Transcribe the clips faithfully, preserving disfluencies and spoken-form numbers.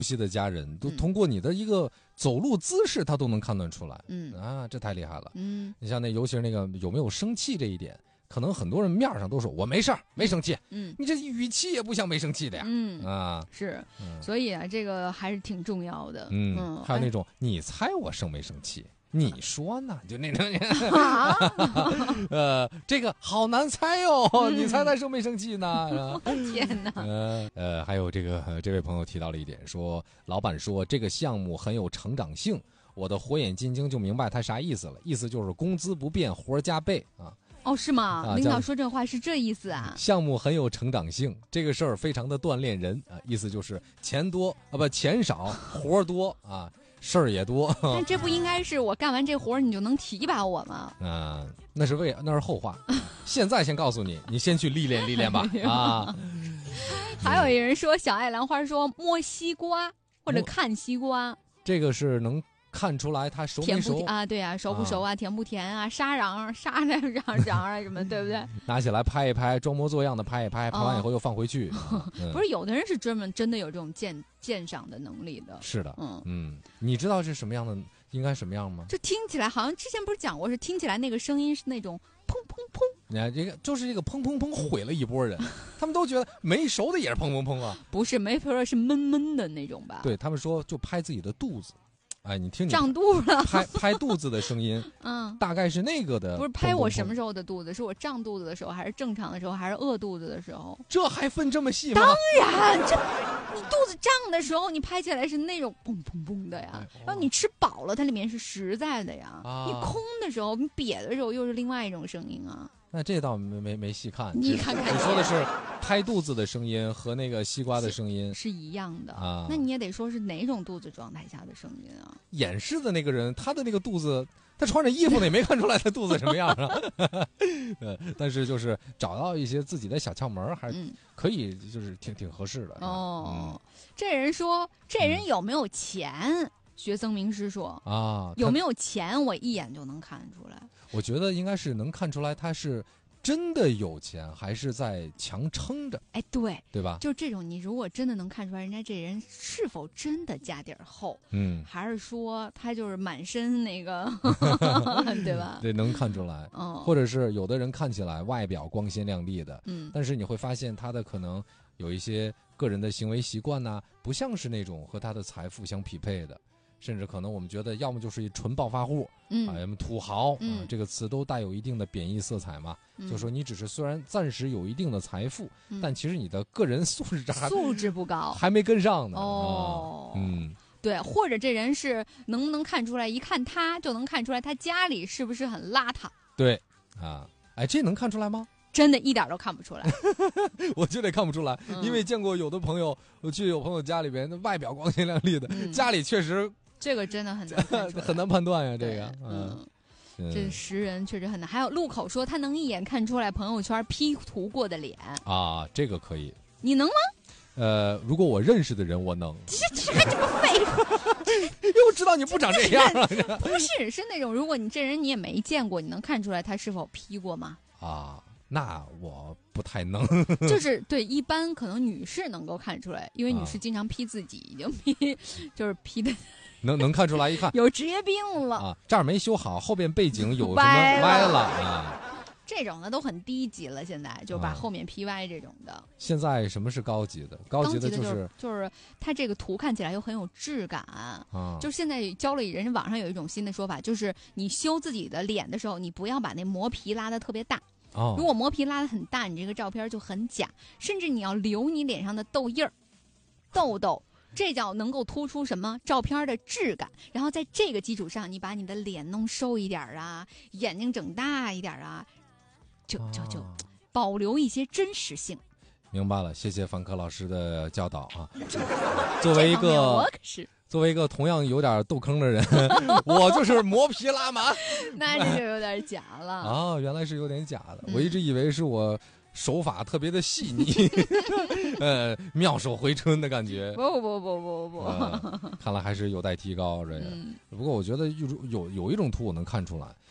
悉的家人，都通过你的一个走路姿势，他都能判断出来。 嗯啊，这太厉害了。 嗯， 你像那，尤其是那个有没有生气这一点，可能很多人面上都说我没事儿，没生气。 嗯， 你这语气也不像没生气的呀。 嗯啊， 是， 嗯、 所以啊，这个还是挺重要的。 嗯， 嗯还有那种、哎、你猜我生没生气？你说呢？就那种， 啊、 呃，这个好难猜哦，嗯、你猜他生没生气呢？ 天哪！ 呃呃，还有这个、呃、这位朋友提到了一点，说老板说这个项目很有成长性，我的火眼金睛就明白他啥意思了，意思就是工资不变，活加倍啊。 哦，是吗？ 啊、 领导说这话是这意思啊？ 项目很有成长性，这个事儿非常的锻炼人啊，意思就是钱多啊，不钱少，活多啊。事儿也多， 但这不应该是我干完这活你就能提拔我吗？ 啊，那是为那是后话。现在先告诉你，你先去历练历练吧。啊， 还有一人说，小爱兰花说摸西瓜或者看西瓜， 这个是能看出来它熟没熟甜不啊？对啊，熟不熟啊？啊甜不甜啊？沙瓤沙瓤瓤瓤啊什么，对不对？ 拿起来拍一拍，装模作样的拍一拍，拍完以后又放回去。 哦嗯、不是，有的人是专门真的有这种鉴鉴赏的能力的。 是的， 嗯嗯，你知道是什么样的，应该什么样吗？ 就听起来好像之前不是讲过，是听起来那个声音是那种砰砰砰。 你看这个就是这个砰砰砰毁了一波人，他们都觉得没熟的也是砰砰砰啊。 不是，没说是闷闷的那种吧？ 对他们说就拍自己的肚子。哎，你听你胀肚了， 拍拍肚子的声音， 嗯， 大概是那个的。 不是拍我什么时候的肚子？是我胀肚子的时候，还是正常的时候，还是饿肚子的时候？ 这还分这么细吗？ 当然，这你肚子胀的时候，你拍起来是那种砰砰砰的呀。哎哦、然后你吃饱了，它里面是实在的呀。啊、你空的时候，你瘪的时候，又是另外一种声音啊。 那这倒没没没细看， 你看看， 你说的是拍肚子的声音和那个西瓜的声音是, 是一样的啊。 那你也得说是哪种肚子状态下的声音啊？ 演示的那个人，他的那个肚子，他穿着衣服呢，也没看出来他肚子什么样啊。呃，但是就是找到一些自己的小窍门，还是可以，就是挺挺合适的。 哦、 嗯， 这人说，这人有没有钱？嗯、学僧名师说啊， 有没有钱，我一眼就能看出来。 我觉得应该是能看出来他是真的有钱，还是在强撑着。 哎，对， 对吧？ 就这种，你如果真的能看出来人家这人是否真的家底儿厚，嗯，还是说他就是满身那个，对吧？ 对，能看出来。嗯，或者是有的人看起来外表光鲜亮丽的，嗯，但是你会发现他的可能有一些个人的行为习惯呐、啊，不像是那种和他的财富相匹配的。甚至可能我们觉得，要么就是一纯暴发户，嗯，啊，要么土豪，嗯、啊，这个词都带有一定的贬义色彩嘛。嗯、就说你只是虽然暂时有一定的财富，嗯、但其实你的个人素质还素质不高， 还没跟上呢。 哦， 啊、嗯， 对，或者这人是能不能看出来？一看他就能看出来他家里是不是很邋遢？ 对，啊，哎，这能看出来吗？ 真的一点都看不出来， 我就得看不出来，嗯、因为见过有的朋友，我去有朋友家里边，那外表光鲜亮丽的，嗯、家里确实。 这个真的很难很难判断呀，这个，嗯， 嗯这识人确实很难。还有路口说他能一眼看出来朋友圈 P 图过的脸啊，这个可以。 你能吗？ 呃，如果我认识的人，我能。 这这这么废话， 又知道你不长这样了。 不是，是那种如果你这人你也没见过，你能看出来他是否 P 过吗？ 啊。那我不太能， 就是对，一般可能女士能够看出来，因为女士经常 P 自己，已经 P，、啊、就是 P 的， 能能看出来，一看有职业病了啊，这儿没修好，后边背景有什么歪了啊， 这种的都很低级了，现在就把后面 P 歪这种的。啊、 现在什么是高级的？高级的就是就是就是它这个图看起来又很有质感啊，就是现在教了人家网上有一种新的说法，就是你修自己的脸的时候，你不要把那磨皮拉得特别大。哦、如果磨皮拉得很大，你这个照片就很假，甚至你要留你脸上的痘印儿、痘痘，这叫能够突出什么照片的质感。然后在这个基础上，你把你的脸弄瘦一点啊，眼睛整大一点啊，就就就保留一些真实性。 明白了，谢谢樊科老师的教导啊。作为一个， 我可是。 作为一个同样有点痘坑的人，我就是磨皮拉满， 那这就有点假了啊！原来是有点假的，嗯、我一直以为是我手法特别的细腻，呃，妙手回春的感觉。 不不不不不、 呃，看来还是有待提高。这个，嗯、不过我觉得有有有一种图我能看出来，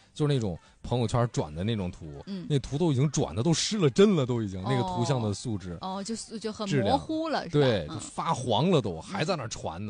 就是那种朋友圈转的那种图，嗯，那图都已经转的都失了真了，都已经、哦、那个图像的素质哦，就就很模糊了，是吧？ 对，就发黄了都，还在那传呢。